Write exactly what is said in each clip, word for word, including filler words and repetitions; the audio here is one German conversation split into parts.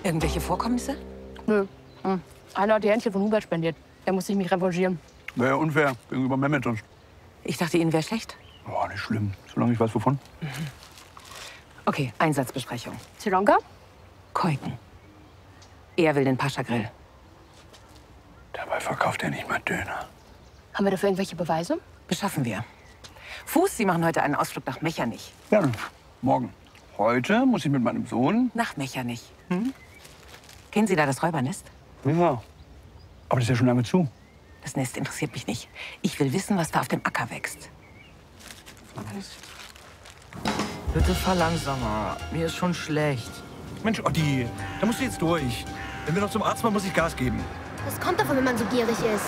Irgendwelche Vorkommnisse? Nö. Hm. Einer hat die Händchen von Hubert spendiert. Der muss sich mich revanchieren. Wäre ja unfair gegenüber Mehmet sonst. Ich dachte, Ihnen wäre schlecht. Oh, nicht schlimm. Solange ich weiß, wovon. Mhm. Okay, Einsatzbesprechung. Sri Lanka? Keuken. Er will den Pascha-Grill. Dabei verkauft er nicht mal Döner. Haben wir dafür irgendwelche Beweise? Beschaffen wir. Fuß, Sie machen heute einen Ausflug nach Mechernich. Gerne. Morgen. Heute muss ich mit meinem Sohn... Nach Mechernich. Hm? Kennen Sie da das Räubernest? Ja. Aber das ist ja schon lange zu. Das Nest interessiert mich nicht. Ich will wissen, was da auf dem Acker wächst. Bitte fahr langsamer. Mir ist schon schlecht. Mensch, Otti, da musst du jetzt durch. Wenn wir noch zum Arzt wollen, muss ich Gas geben. Das kommt davon, wenn man so gierig ist.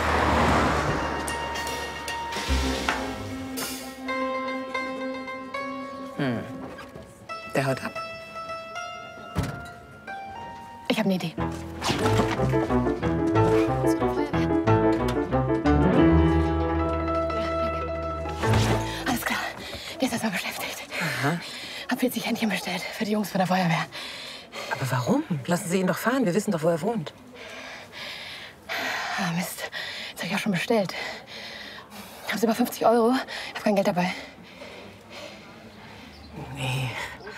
Hm. Der haut ab. Ich habe eine Idee. Alles klar. Der ist erstmal beschäftigt. Aha. Hab vierzig Händchen bestellt für die Jungs von der Feuerwehr. Aber warum? Lassen Sie ihn doch fahren. Wir wissen doch, wo er wohnt. Ah, Mist. Das habe ich auch schon bestellt. Haben Sie über fünfzig Euro? Ich habe kein Geld dabei. Nee.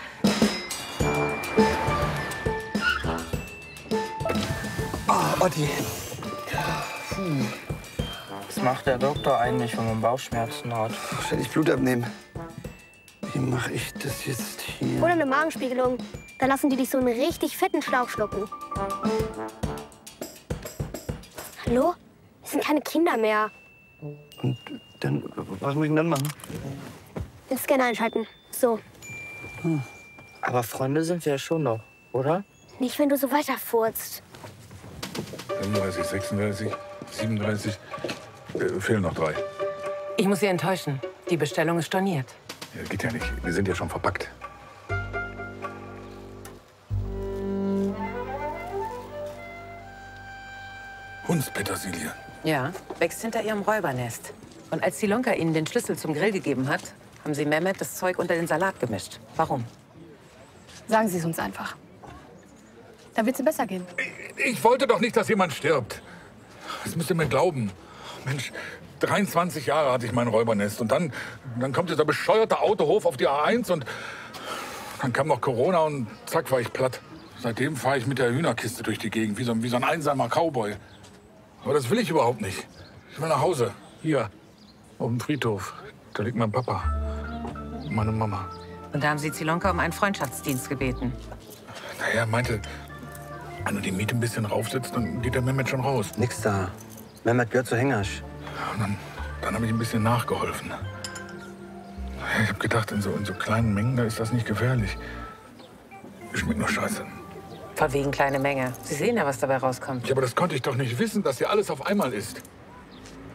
Oh, Otti. Puh. Was macht der Doktor eigentlich, wenn man Bauchschmerzen hat? Soll ich Blut abnehmen? Wie mache ich das jetzt hier? Oder eine Magenspiegelung. Da lassen die dich so einen richtig fetten Schlauch schlucken. Hallo? Wir sind keine Kinder mehr. Und dann, was muss ich denn dann machen? Den Scanner einschalten. So. Hm. Aber Freunde sind wir ja schon noch, oder? Nicht, wenn du so weiter furzt. fünfunddreißig, sechsunddreißig, siebenunddreißig. Äh, fehlen noch drei. Ich muss Sie enttäuschen. Die Bestellung ist storniert. Ja, geht ja nicht. Wir sind ja schon verpackt. Hundspetersilie. Ja, wächst hinter Ihrem Räubernest. Und als Silonka Ihnen den Schlüssel zum Grill gegeben hat, haben Sie Mehmet das Zeug unter den Salat gemischt. Warum? Sagen Sie es uns einfach. Dann wird es besser gehen. Ich, ich wollte doch nicht, dass jemand stirbt. Das müsst ihr mir glauben. Mensch, dreiundzwanzig Jahre hatte ich mein Räubernest. Und dann, dann kommt dieser bescheuerte Autohof auf die A eins und dann kam noch Corona und zack, war ich platt. Seitdem fahre ich mit der Hühnerkiste durch die Gegend, wie so, wie so ein einsamer Cowboy. Aber das will ich überhaupt nicht. Ich will nach Hause. Hier, auf dem Friedhof. Da liegt mein Papa und meine Mama. Und da haben Sie Silonka um einen Freundschaftsdienst gebeten. Naja, er meinte, wenn du die Miete ein bisschen raufsetzt, dann geht der Mehmet schon raus. Nix da. Mehmet gehört zu Hengasch. Und dann, dann habe ich ein bisschen nachgeholfen. Ich habe gedacht, in so, in so kleinen Mengen, da ist das nicht gefährlich. Schmeckt nur scheiße. Von wegen kleine Menge. Sie sehen ja, was dabei rauskommt. Ja, aber das konnte ich doch nicht wissen, dass hier alles auf einmal ist.